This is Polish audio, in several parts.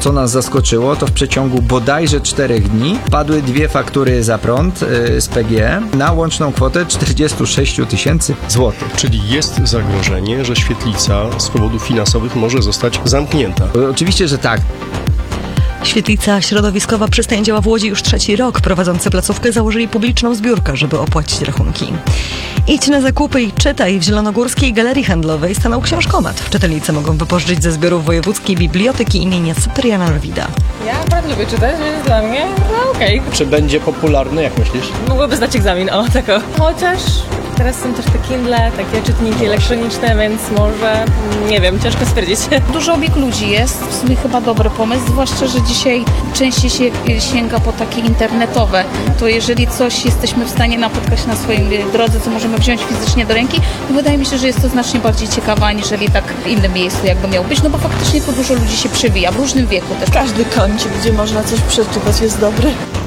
co nas zaskoczyło, to w przeciągu bodajże 4 dni padły 2 faktury za prąd z PGE na łączną kwotę 46 000 złotych. Czyli jest zagrożenie, że świetlica z powodów finansowych może zostać zamknięta. Oczywiście, że tak. Świetlica środowiskowa Przystań działa w Łodzi już 3. rok. Prowadzący placówkę założyli publiczną zbiórkę, żeby opłacić rachunki. Idź na zakupy i czytaj. W Zielonogórskiej Galerii Handlowej stanął książkomat. Czytelnicy mogą wypożyczyć ze zbiorów Wojewódzkiej Biblioteki imienia Cypriana Lwida. Ja bardzo lubię czytać, więc dla mnie okej. Czy będzie popularny, jak myślisz? Mogłoby zdać egzamin, tako. Chociaż teraz są też te Kindle, takie czytniki elektroniczne, więc może, nie wiem, ciężko stwierdzić. Dużo obieg ludzi jest, w sumie chyba dobry pomysł, zwłaszcza, że dzisiaj częściej się sięga po takie internetowe. To jeżeli coś jesteśmy w stanie napotkać na swojej drodze, co możemy wziąć fizycznie do ręki, to wydaje mi się, że jest to znacznie bardziej ciekawe, aniżeli tak w innym miejscu jakby miał być, no bo faktycznie to dużo ludzi się przewija, w różnym wieku też. Każdy kącik, gdzie można coś przeczytać, jest dobry.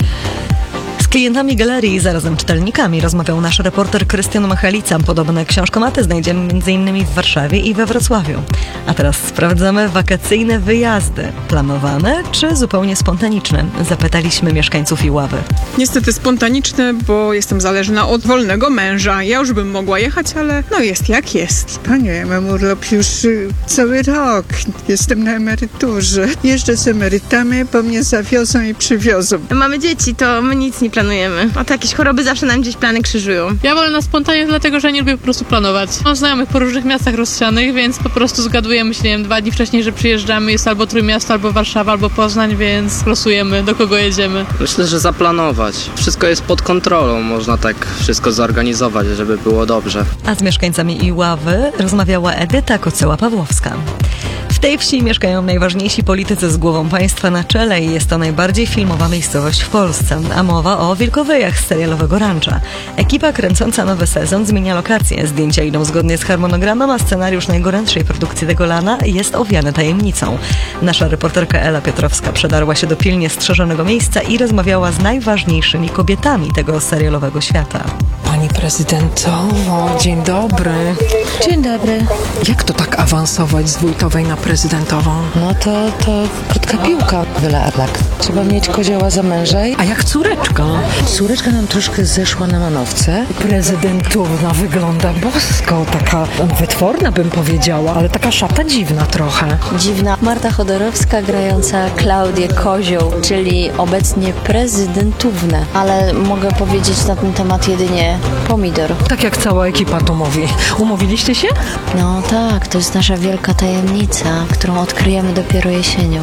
Z klientami galerii i zarazem czytelnikami rozmawiał nasz reporter Krystian Machalica. Podobne książkomaty znajdziemy m.in. w Warszawie i we Wrocławiu. A teraz sprawdzamy wakacyjne wyjazdy. Planowane czy zupełnie spontaniczne? Zapytaliśmy mieszkańców Iławy. Niestety spontaniczne, bo jestem zależna od wolnego męża. Ja już bym mogła jechać, ale no jest jak jest. Panie, ja mam urlop już cały rok. Jestem na emeryturze. Jeżdżę z emerytami, bo mnie zawiozą i przywiozą. Mamy dzieci, to my nic nie planujemy. A to jakieś choroby zawsze nam gdzieś plany krzyżują. Ja wolę na spontanie, dlatego że nie lubię po prostu planować. Mam znajomych po różnych miastach rozsianych, więc po prostu zgadujemy się, nie wiem, 2 dni wcześniej, że przyjeżdżamy. Jest albo Trójmiasto, albo Warszawa, albo Poznań, więc losujemy, do kogo jedziemy. Myślę, że zaplanować. Wszystko jest pod kontrolą, można tak wszystko zorganizować, żeby było dobrze. A z mieszkańcami Iławy rozmawiała Edyta Kocyła-Pawłowska. W tej wsi mieszkają najważniejsi politycy z głową państwa na czele i jest to najbardziej filmowa miejscowość w Polsce, a mowa o wilkowyjach z serialowego Rancza. Ekipa kręcąca nowy sezon zmienia lokacje. Zdjęcia idą zgodnie z harmonogramem, a scenariusz najgorętszej produkcji tego lana jest owiany tajemnicą. Nasza reporterka Ela Piotrowska przedarła się do pilnie strzeżonego miejsca i rozmawiała z najważniejszymi kobietami tego serialowego świata. Pani prezydentowo, dzień dobry. Dzień dobry. Jak to tak awansować z wójtowej na prezydentową? No to krótka piłka, Arlak. Trzeba mieć kozioła za męża. A jak córeczka? Córeczka nam troszkę zeszła na manowce. Prezydentówna wygląda bosko, taka wytworna bym powiedziała, ale taka szata dziwna trochę. Dziwna. Marta Chodorowska grająca Klaudię Kozioł, czyli obecnie prezydentówne, ale mogę powiedzieć na ten temat jedynie pomidor. Tak jak cała ekipa to mówi. Umówiliście się? No tak, to jest nasza wielka tajemnica, którą odkryjemy dopiero jesienią.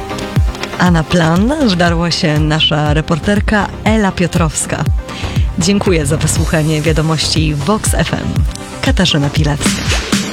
A na plan wdarła się nasza reporterka Ela Piotrowska. Dziękuję za wysłuchanie wiadomości Vox FM. Katarzyna Pilecka.